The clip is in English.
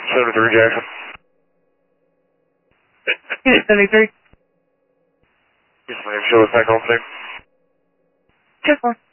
73 Jackson. 73. Yes, my name is Joe. What's my call today? 2-4.